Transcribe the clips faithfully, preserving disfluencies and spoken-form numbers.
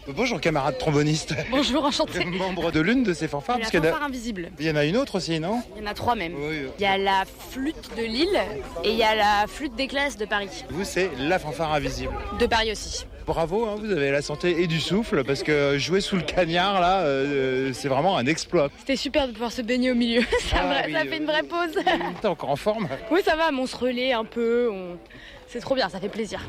Bonjour camarade tromboniste. Bonjour, enchanté. Membre de l'une de ces fanfares. La fanfare invisible. Il y en a une autre aussi, non? Il y en a trois même. Oui. Il y a la flûte de Lille et il y a la flûte des classes de Paris. Vous, c'est la fanfare invisible. De Paris aussi. Bravo, hein, vous avez la santé et du souffle, parce que jouer sous le cagnard, là, euh, c'est vraiment un exploit. C'était super de pouvoir se baigner au milieu. ça, Ah, vrai, oui, ça euh, fait une vraie pause. T'es encore en forme? Oui, ça va, mais on se relaie un peu. On... C'est trop bien, ça fait plaisir.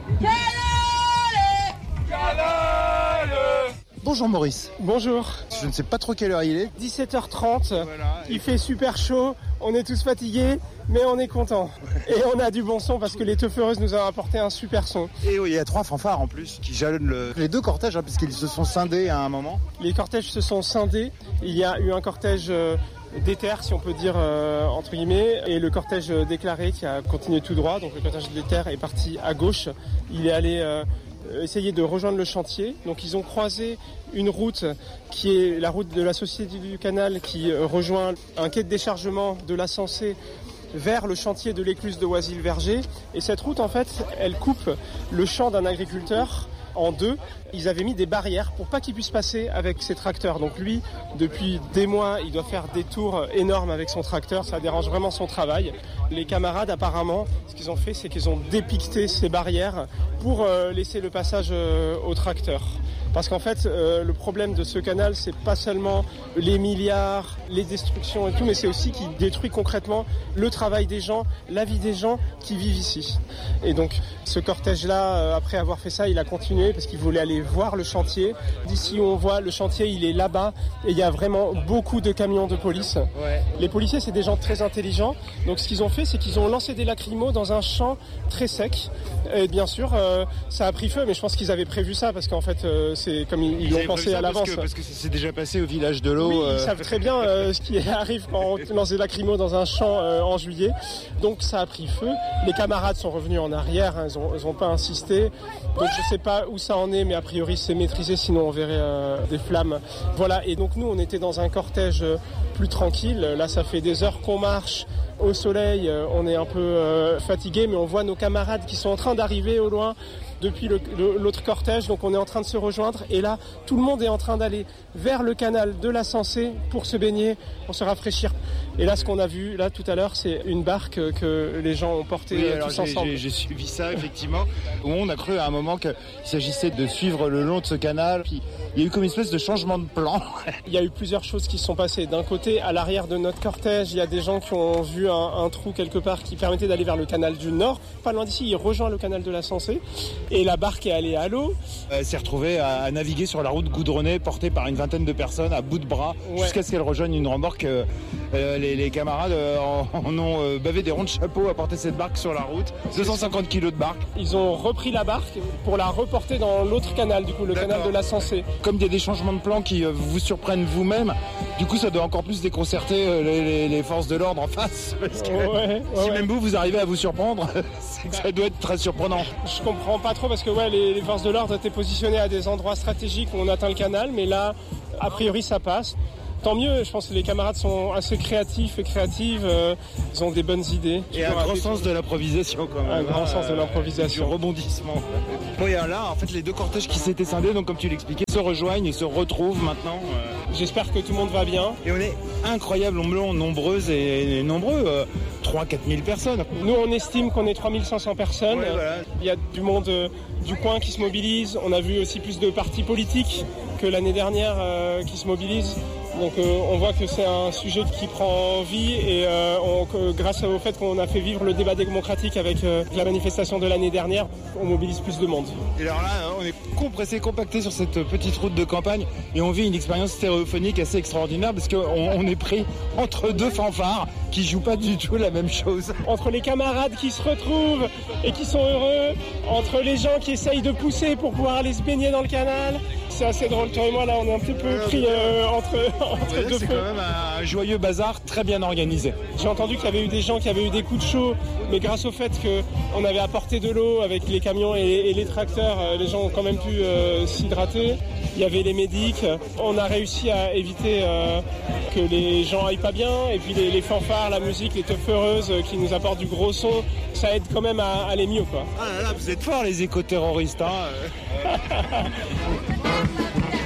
Bonjour Maurice. Bonjour. Je ne sais pas trop quelle heure il est. dix-sept heures trente, Voilà. Il fait super chaud, on est tous fatigués, mais on est contents. Et on a du bon son parce que les Teuffereuses nous ont apporté un super son. Et oui, il y a trois fanfares en plus qui jalonnent le... les deux cortèges, hein, puisqu'ils se sont scindés à un moment. Les cortèges se sont scindés, il y a eu un cortège euh, d'éther, si on peut dire, euh, entre guillemets, et le cortège euh, déclaré qui a continué tout droit. Donc le cortège d'éther est parti à gauche, il est allé... Euh, essayer de rejoindre le chantier. Donc ils ont croisé une route qui est la route de la Société du Canal qui rejoint un quai de déchargement de la Sensée vers le chantier de l'écluse de Oisille-Verger. Et cette route, en fait, elle coupe le champ d'un agriculteur en deux. Ils avaient mis des barrières pour pas qu'il puisse passer avec ses tracteurs. Donc lui, depuis des mois, il doit faire des tours énormes avec son tracteur. Ça dérange vraiment son travail. Les camarades, apparemment, ce qu'ils ont fait, c'est qu'ils ont dépiqueté ces barrières pour euh, laisser le passage euh, aux tracteurs. Parce qu'en fait, euh, le problème de ce canal, c'est pas seulement les milliards, les destructions et tout, mais c'est aussi qu'il détruit concrètement le travail des gens, la vie des gens qui vivent ici. Et donc, ce cortège-là, euh, après avoir fait ça, il a continué parce qu'il voulait aller voir le chantier. D'ici où on voit le chantier, il est là-bas et il y a vraiment beaucoup de camions de police. Ouais. Les policiers, c'est des gens très intelligents. Donc, ce qu'ils ont fait, c'est qu'ils ont lancé des lacrymos dans un champ très sec. Et bien sûr, euh, ça a pris feu, mais je pense qu'ils avaient prévu ça parce qu'en fait, euh, c'est comme ils, ils l'ont pensé à l'avance. Parce que, parce que c'est déjà passé au village de l'eau. Oui, euh... ils savent très bien euh, ce qui arrive quand on lance des lacrymos dans un champ euh, en juillet. Donc ça a pris feu. Les camarades sont revenus en arrière, hein, ils ont, ils ont pas insisté. Donc je sais pas où ça en est, mais a priori c'est maîtrisé, sinon on verrait euh, des flammes. Voilà, et donc nous on était dans un cortège plus tranquille. Là ça fait des heures qu'on marche. Au soleil, on est un peu euh, fatigué, mais on voit nos camarades qui sont en train d'arriver au loin depuis le, le, l'autre cortège, donc on est en train de se rejoindre. Et là, tout le monde est en train d'aller vers le canal de la Sensée pour se baigner, pour se rafraîchir. Et là, ce qu'on a vu là tout à l'heure, c'est une barque que les gens ont portée oui, euh, tous j'ai, ensemble. J'ai, j'ai suivi ça, effectivement, où on a cru à un moment qu'il s'agissait de suivre le long de ce canal. Puis il y a eu comme une espèce de changement de plan. Il y a eu plusieurs choses qui se sont passées. D'un côté, à l'arrière de notre cortège, il y a des gens qui ont vu un, un trou quelque part qui permettait d'aller vers le canal du Nord. Pas loin d'ici, il rejoint le canal de la Sensée. Et la barque est allée à l'eau. Elle s'est retrouvée à, à naviguer sur la route goudronnée, portée par une vingtaine de personnes à bout de bras, ouais. Jusqu'à ce qu'elle rejoigne une remorque. Euh, euh, les, les camarades euh, en, en ont euh, bavé des ronds de chapeau à porter cette barque sur la route. deux cent cinquante kilos de barque. Ils ont repris la barque pour la reporter dans l'autre canal, du coup, le D'accord. canal de la Sensée. Comme il y a des changements de plan qui euh, vous surprennent vous-même, du coup, ça doit encore plus déconcerter euh, les, les, les forces de l'ordre en face. Parce que ouais, ouais, si ouais. même vous, vous arrivez à vous surprendre, c'est que ça doit être très surprenant. Je comprends pas trop parce que ouais, les, les forces de l'ordre étaient positionnées à des endroits stratégiques où on atteint le canal, mais là, a priori, ça passe. Tant mieux, je pense que les camarades sont assez créatifs et créatives, euh, ils ont des bonnes idées. Et un grand sens de l'improvisation quand même. Un grand ah, sens de l'improvisation. Du rebondissement. Bon, et là, en fait, les deux cortèges qui s'étaient scindés, donc comme tu l'expliquais, se rejoignent et se retrouvent maintenant. Euh... J'espère que tout le monde va bien. Et on est incroyablement nombreuses et, et nombreux, euh, trois à quatre mille personnes. Nous, on estime qu'on est trois mille cinq cents personnes. Ouais, voilà. Il y a du monde euh, du coin qui se mobilise. On a vu aussi plus de partis politiques que l'année dernière euh, qui se mobilisent. Donc euh, on voit que c'est un sujet qui prend vie et euh, on, que, grâce au fait qu'on a fait vivre le débat démocratique avec euh, la manifestation de l'année dernière, on mobilise plus de monde. Et alors là, on est compressé, compacté sur cette petite route de campagne et on vit une expérience stéréophonique assez extraordinaire parce qu'on on est pris entre deux fanfares qui jouent pas du tout la même chose. Entre les camarades qui se retrouvent et qui sont heureux, entre les gens qui essayent de pousser pour pouvoir aller se baigner dans le canal, c'est assez drôle. Toi et moi là, on est un petit peu pris euh, entre... Ouais, c'est quand même un joyeux bazar très bien organisé. J'ai entendu qu'il y avait eu des gens qui avaient eu des coups de chaud, mais grâce au fait qu'on avait apporté de l'eau avec les camions et, et les tracteurs, les gens ont quand même pu euh, s'hydrater. Il y avait les médics. On a réussi à éviter euh, que les gens aillent pas bien. Et puis les, les fanfares, la musique, les Teuffereuses qui nous apportent du gros son, ça aide quand même à, à aller mieux, quoi. Ah là là, vous êtes forts les éco-terroristes, hein.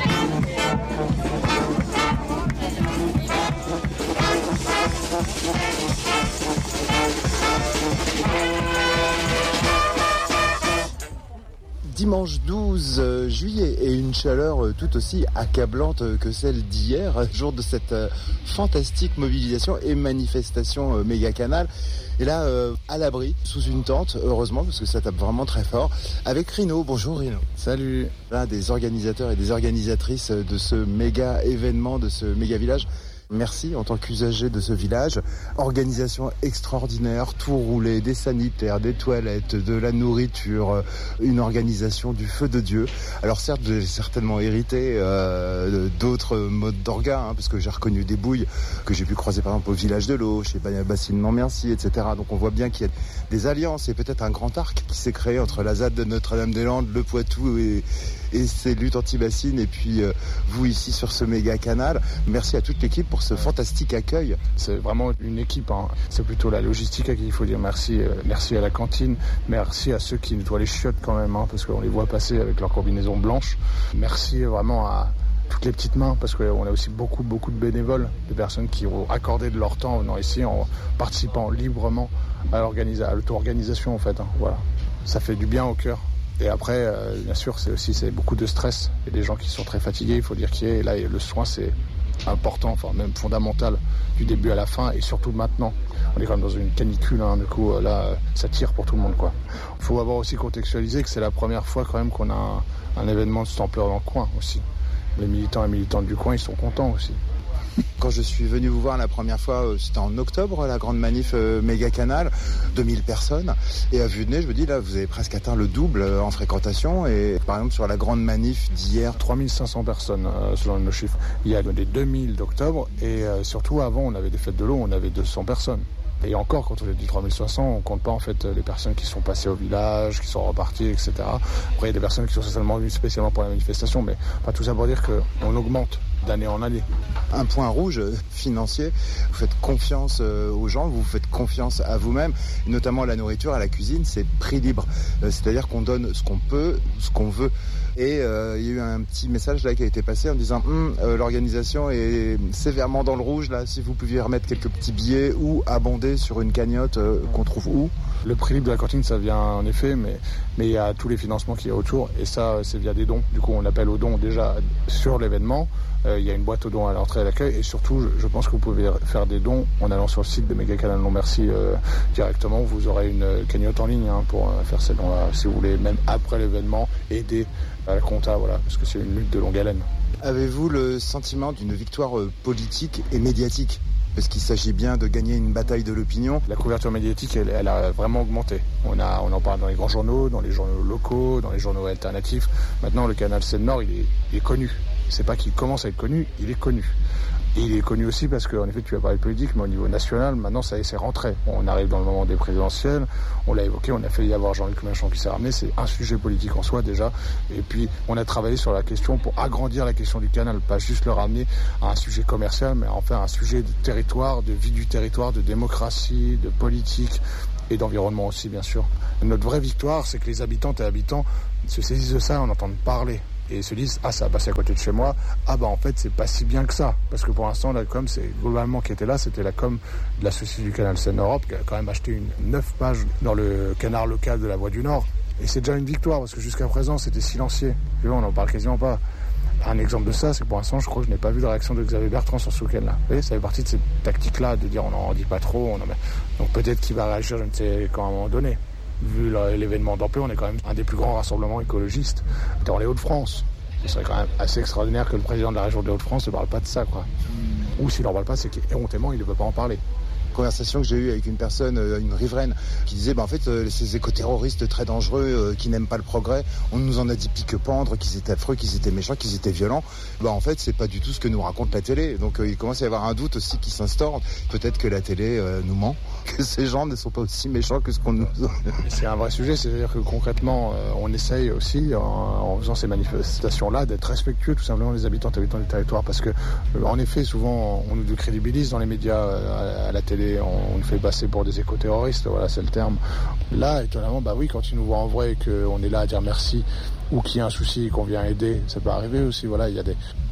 Dimanche douze juillet et une chaleur tout aussi accablante que celle d'hier, jour de cette fantastique mobilisation et manifestation méga canal. Et là, euh, à l'abri, sous une tente, heureusement, parce que ça tape vraiment très fort, avec Rino. Bonjour Rino. Salut. L'un des organisateurs et des organisatrices de ce méga événement, de ce méga village. Merci en tant qu'usager de ce village. Organisation extraordinaire, tout roulé, des sanitaires, des toilettes, de la nourriture, une organisation du feu de Dieu. Alors certes, j'ai certainement hérité euh, d'autres modes d'orga, hein, parce que j'ai reconnu des bouilles que j'ai pu croiser par exemple au village de l'eau, chez Bassine Non-Merci, et cetera. Donc on voit bien qu'il y a des alliances et peut-être un grand arc qui s'est créé entre la Z A D de Notre-Dame-des-Landes, le Poitou et, et ses luttes anti-bassines, et puis euh, vous ici sur ce méga canal. Merci à toute l'équipe pour ce fantastique accueil. C'est vraiment une équipe, hein. C'est plutôt la logistique à qui il faut dire merci. Euh, merci à la cantine, merci à ceux qui nettoient les chiottes quand même, hein, parce qu'on les voit passer avec leur combinaison blanche. Merci vraiment à toutes les petites mains, parce qu'on a aussi beaucoup beaucoup de bénévoles, de personnes qui ont accordé de leur temps en venant ici, en participant librement à, l'organisa- à l'auto-organisation en fait, hein. Voilà. Ça fait du bien au cœur. Et après, euh, bien sûr, c'est aussi c'est beaucoup de stress. Il y a des gens qui sont très fatigués, il faut dire qu'il y a. Et là, le soin, c'est important, enfin même fondamental, du début à la fin, et surtout maintenant. On est quand même dans une canicule, hein, du coup, là, ça tire pour tout le monde, quoi. Il faut avoir aussi contextualisé que c'est la première fois quand même qu'on a un, un événement de cette ampleur dans le coin aussi. Les militants et militantes du coin, ils sont contents aussi. Quand je suis venu vous voir la première fois, c'était en octobre, la grande manif euh, méga canal, deux mille personnes. Et à vue de nez, je me dis, là, vous avez presque atteint le double euh, en fréquentation. Et par exemple, sur la grande manif d'hier, trois mille cinq cents personnes, euh, selon nos chiffres. Il y a des deux mille d'octobre. Et euh, surtout, avant, on avait des fêtes de l'eau, on avait deux cents personnes. Et encore, quand on a dit trois mille cinq cents, on compte pas en fait les personnes qui sont passées au village, qui sont reparties, et cetera. Après, il y a des personnes qui sont seulement venues spécialement pour la manifestation, mais pas tout ça pour dire qu'on augmente d'année en année. Un point rouge euh, financier, vous faites confiance euh, aux gens, vous faites confiance à vous-même, notamment la nourriture, à la cuisine, c'est prix libre. Euh, c'est-à-dire qu'on donne ce qu'on peut, ce qu'on veut. Et euh, il y a eu un petit message là qui a été passé en disant hm, euh, l'organisation est sévèrement dans le rouge là, si vous pouviez remettre quelques petits billets ou abonder sur une cagnotte euh, qu'on trouve où. Le prix libre de la cantine, ça vient en effet, mais mais il y a tous les financements qui y a autour, et ça c'est via des dons. Du coup on appelle aux dons déjà sur l'événement. Euh, il y a une boîte aux dons à l'entrée et à l'accueil, et surtout je, je pense que vous pouvez faire des dons en allant sur le site de Méga Canal Non-Merci euh, directement. Vous aurez une cagnotte en ligne, hein, pour euh, faire ces dons-là, si vous voulez, même après l'événement, aider à la compta, voilà, parce que c'est une lutte de longue haleine. Avez-vous le sentiment d'une victoire euh, politique et médiatique ? Parce qu'il s'agit bien de gagner une bataille de l'opinion. La couverture médiatique, elle, elle a vraiment augmenté. On, a, on en parle dans les grands journaux, dans les journaux locaux, dans les journaux alternatifs. Maintenant, le canal Seine-Nord, il est, il est connu. C'est pas qu'il commence à être connu, il est connu. Et il est connu aussi parce qu'en effet, tu as parlé de politique, mais au niveau national, maintenant, ça y est, c'est rentré. On arrive dans le moment des présidentielles, on l'a évoqué, on a failli avoir Jean-Luc Mélenchon qui s'est ramené, c'est un sujet politique en soi déjà. Et puis, on a travaillé sur la question pour agrandir la question du canal, pas juste le ramener à un sujet commercial, mais en faire un sujet de territoire, de vie du territoire, de démocratie, de politique et d'environnement aussi, bien sûr. Notre vraie victoire, c'est que les habitantes et habitants se saisissent de ça, en entendent parler. Et se disent, ah, ça a passé à côté de chez moi, ah bah en fait c'est pas si bien que ça, parce que pour l'instant la com, c'est globalement qui était là, c'était la com de la Société du Canal Seine-Europe, qui a quand même acheté une neuf pages dans le canard local de la Voie du Nord, et c'est déjà une victoire, parce que jusqu'à présent c'était silencieux, tu vois, on n'en parle quasiment pas. Un exemple de ça, c'est que pour l'instant je crois que je n'ai pas vu de réaction de Xavier Bertrand sur ce week-end là. Vous voyez, ça fait partie de cette tactique là, de dire on n'en dit pas trop, on en met... donc peut-être qu'il va réagir, je ne sais quand à un moment donné. Vu l'événement d'ampleur, on est quand même un des plus grands rassemblements écologistes dans les Hauts-de-France. Ce serait quand même assez extraordinaire que le président de la région des Hauts-de-France ne parle pas de ça, quoi. Ou s'il n'en parle pas, c'est qu'éhontément, il ne veut pas en parler. Conversation que j'ai eue avec une personne, une riveraine, qui disait bah en fait euh, ces éco-terroristes très dangereux euh, qui n'aiment pas le progrès, on nous en a dit pique-pendre, qu'ils étaient affreux, qu'ils étaient méchants, qu'ils étaient violents. Bah en fait c'est pas du tout ce que nous raconte la télé. Donc euh, il commence à y avoir un doute aussi qui s'instaure. Peut-être que la télé euh, nous ment, que ces gens ne sont pas aussi méchants que ce qu'on nous. C'est un vrai sujet, c'est-à-dire que concrètement euh, on essaye aussi en, en faisant ces manifestations-là d'être respectueux tout simplement des habitants et habitants du territoire, parce que euh, en effet souvent on nous décrédibilise dans les médias, euh, à, à la télé. On nous fait passer pour des éco-terroristes, voilà, c'est le terme. Là, étonnamment, bah oui, quand ils nous voient en vrai et qu'on est là à dire merci, ou qu'il y a un souci et qu'on vient aider, ça peut arriver aussi, voilà, il y a des...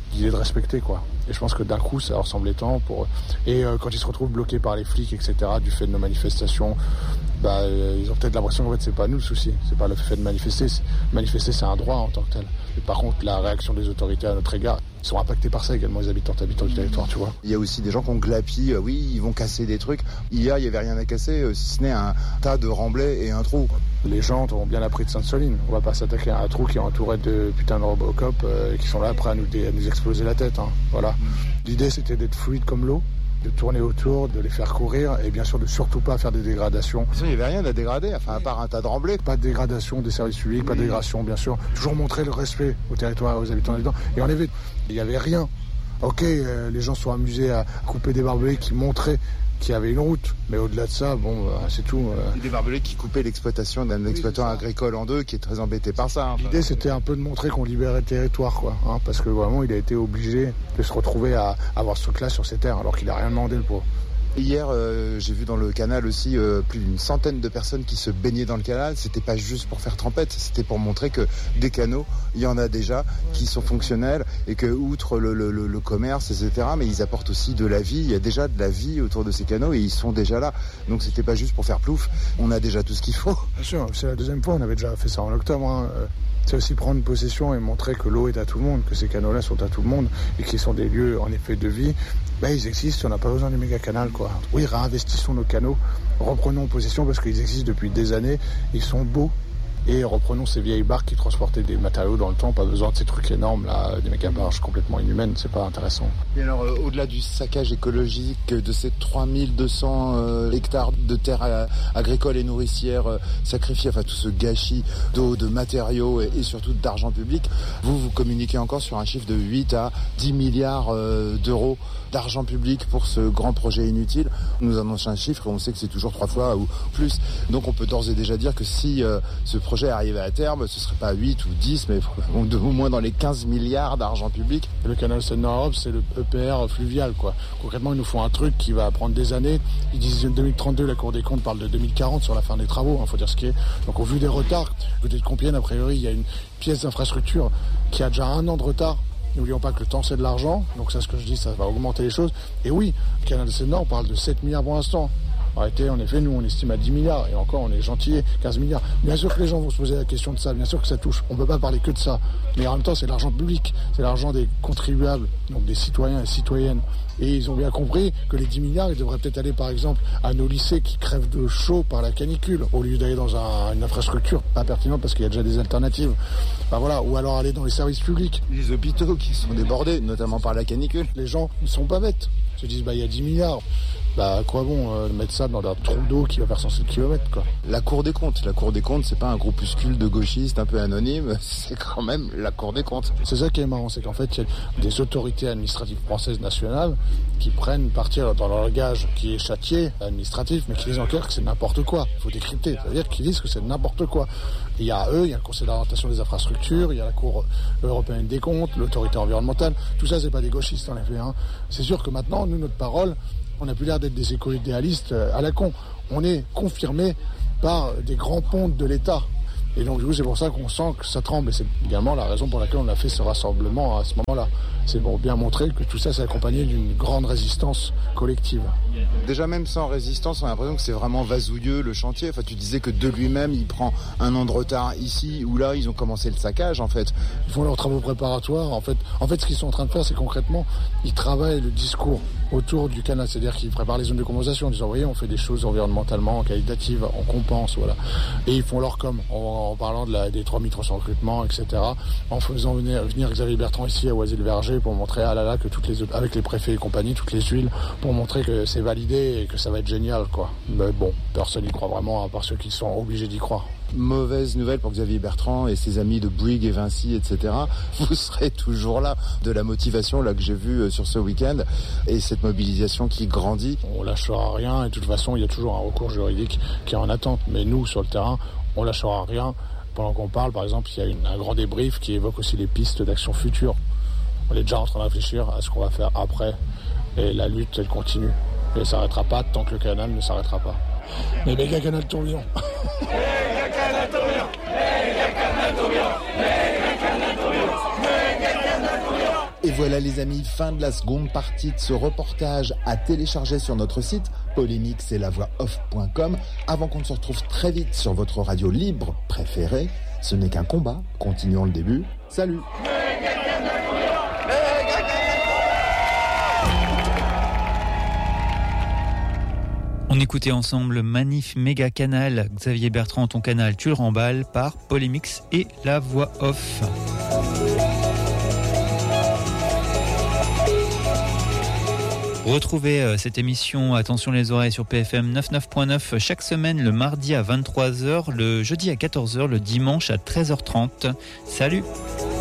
il est de respecter, quoi. Et je pense que d'un coup, ça leur semblait temps pour... Et euh, quand ils se retrouvent bloqués par les flics, et cetera, du fait de nos manifestations, bah, euh, ils ont peut-être l'impression qu'en fait, c'est pas nous le souci. C'est pas le fait de manifester. C'est... Manifester, c'est un droit en tant que tel. Et par contre, la réaction des autorités à notre égard, ils sont impactés par ça également, les habitants, habitants du territoire, tu vois. Il y a aussi des gens qui ont glapi, euh, oui, ils vont casser des trucs. Hier, il n'y avait rien à casser, euh, si ce n'est un tas de remblais et un trou. Les gens ont bien appris de Sainte-Soline. On va pas s'attaquer à un trou qui est entouré de putain de Robocop euh, qui sont là prêts à nous, dé- à nous exploser la tête. Hein. Voilà. L'idée, c'était d'être fluide comme l'eau, de tourner autour, de les faire courir et bien sûr de surtout pas faire des dégradations. Il n'y avait rien à dégrader, enfin à part un tas de remblais. Pas de dégradation des services publics, oui. Pas de dégradation bien sûr. Toujours montrer le respect au territoire, aux habitants là-dedans. Et en effet, il n'y avait rien. Ok, euh, les gens se sont amusés à couper des barbelés qui montraient qu'il y avait une route, mais au-delà de ça, bon, bah, c'est tout. Euh... Des barbelés qui coupaient l'exploitation d'un oui, exploitant agricole en deux, qui est très embêté par ça. Hein. L'idée, c'était un peu de montrer qu'on libérait le territoire, quoi, hein, parce que vraiment, il a été obligé de se retrouver à avoir ce truc-là sur ses terres, alors qu'il n'a rien demandé, le pauvre. Hier, euh, j'ai vu dans le canal aussi euh, plus d'une centaine de personnes qui se baignaient dans le canal. C'était pas juste pour faire trempette, c'était pour montrer que des canaux, il y en a déjà qui sont fonctionnels et que, outre le, le, le commerce, et cetera, mais ils apportent aussi de la vie. Il y a déjà de la vie autour de ces canaux et ils sont déjà là. Donc c'était pas juste pour faire plouf. On a déjà tout ce qu'il faut. Bien sûr, c'est la deuxième fois. On avait déjà fait ça en octobre. Hein. C'est aussi prendre possession et montrer que l'eau est à tout le monde, que ces canaux-là sont à tout le monde et qu'ils sont des lieux en effet de vie. Ben, ils existent, on n'a pas besoin du méga canal, quoi. Oui, réinvestissons nos canaux, reprenons possession parce qu'ils existent depuis des années, ils sont beaux. Et reprenons ces vieilles barques qui transportaient des matériaux dans le temps, pas besoin de ces trucs énormes là, des méga barges complètement inhumaines, c'est pas intéressant. Et alors euh, au-delà du saccage écologique de ces trois mille deux cents euh, hectares de terres euh, agricoles et nourricières euh, sacrifiées, enfin tout ce gâchis d'eau, de matériaux et, et surtout d'argent public, vous vous communiquez encore sur un chiffre de huit à dix milliards euh, d'euros d'argent public pour ce grand projet inutile. On nous annonce un chiffre et on sait que c'est toujours trois fois ou plus. Donc on peut d'ores et déjà dire que si euh, ce projet arrivait à terme, ce serait pas huit ou dix, mais au moins dans les quinze milliards d'argent public. Le canal Seine-Nord-Europe, c'est le E P R fluvial, quoi. Concrètement, ils nous font un truc qui va prendre des années. Ils disent deux mille trente-deux, la Cour des comptes parle de deux mille quarante sur la fin des travaux, il hein, faut dire ce qui est. Donc au vu des retards, côté de Compiègne, a priori, il y a une pièce d'infrastructure qui a déjà un an de retard. N'oublions pas que le temps, c'est de l'argent. Donc ça, ce que je dis, ça va augmenter les choses. Et oui, le canal Seine-Nord, on parle de sept milliards pour l'instant. Arrêtez, en effet, nous, on estime à dix milliards. Et encore, on est gentil, quinze milliards. Bien sûr que les gens vont se poser la question de ça. Bien sûr que ça touche. On ne peut pas parler que de ça. Mais en même temps, c'est l'argent public. C'est l'argent des contribuables, donc des citoyens et citoyennes. Et ils ont bien compris que les dix milliards, ils devraient peut-être aller, par exemple, à nos lycées qui crèvent de chaud par la canicule, au lieu d'aller dans un, une infrastructure pas pertinente parce qu'il y a déjà des alternatives. Enfin, voilà. Ou alors aller dans les services publics. Les hôpitaux qui sont débordés, notamment par la canicule. Les gens ne sont pas bêtes. Ils se disent, bah, il y a dix milliards. Bah, à quoi bon euh, mettre ça dans un trou d'eau qui va faire cent sept kilomètres, quoi. La Cour des comptes. La Cour des comptes, c'est pas un groupuscule de gauchistes un peu anonyme, c'est quand même la Cour des comptes. C'est ça qui est marrant, c'est qu'en fait, il y a des autorités administratives françaises nationales qui prennent partir dans leur langage qui est châtié, administratif, mais qui disent en clair que c'est n'importe quoi. Il faut décrypter, c'est-à-dire qu'ils disent que c'est n'importe quoi. Il y a eux, il y a le Conseil d'orientation des infrastructures, il y a la Cour européenne des comptes, l'autorité environnementale. Tout ça, c'est pas des gauchistes, en effet. Hein. C'est sûr que maintenant, nous, notre parole, on n'a plus l'air d'être des éco-idéalistes à la con. On est confirmé par des grands pontes de l'État. Et donc, du coup, c'est pour ça qu'on sent que ça tremble. Et c'est également la raison pour laquelle on a fait ce rassemblement à ce moment-là. C'est pour bien montrer que tout ça s'est accompagné d'une grande résistance collective. Déjà, même sans résistance, on a l'impression que c'est vraiment vasouilleux, le chantier. Enfin, tu disais que de lui-même, il prend un an de retard ici, ou là, ils ont commencé le saccage, en fait. Ils font leurs travaux préparatoires. En fait, en fait ce qu'ils sont en train de faire, c'est concrètement, ils travaillent le discours autour du canal. C'est-à-dire qu'ils préparent les zones de compensation en disant, vous voyez, on fait des choses environnementalement, qualitatives, on compense, voilà. Et ils font leur com, en, en parlant de la, des trois mille trois cents recrutements, et cetera. En faisant venir, venir Xavier Bertrand ici à Oisy-le-Verger pour montrer, ah là là, que toutes les autres, avec les préfets et compagnie, toutes les huiles, pour montrer que c'est validé et que ça va être génial, quoi. Mais bon, personne n'y croit vraiment, à part ceux qui sont obligés d'y croire. Mauvaise nouvelle pour Xavier Bertrand et ses amis de Bouygues et Vinci, et cetera. Vous serez toujours là, de la motivation là que j'ai vue sur ce week-end et cette mobilisation qui grandit. On lâchera rien et de toute façon, il y a toujours un recours juridique qui est en attente. Mais nous, sur le terrain, on lâchera rien. Pendant qu'on parle, par exemple, il y a une, un grand débrief qui évoque aussi les pistes d'action future. On est déjà en train de réfléchir à ce qu'on va faire après. Et la lutte, elle continue. Et elle ne s'arrêtera pas tant que le canal ne s'arrêtera pas. Mais méga canal tourbillon. Méga canal tourbillon. Méga canal tourbillon. Méga canal tourbillon. Méga canal tourbillon. Et voilà les amis, fin de la seconde partie de ce reportage à télécharger sur notre site polémix et la voix off point com. Avant qu'on ne se retrouve très vite sur votre radio libre préférée, ce n'est qu'un combat, continuons le début, salut. On écoutait ensemble Manif Méga Canal, Xavier Bertrand, ton canal, tu le remballes, par Polémix et la voix off. Retrouvez cette émission Attention les oreilles sur P F M quatre-vingt-neuf point neuf chaque semaine, le mardi à vingt-trois heures, le jeudi à quatorze heures, le dimanche à treize heures trente. Salut!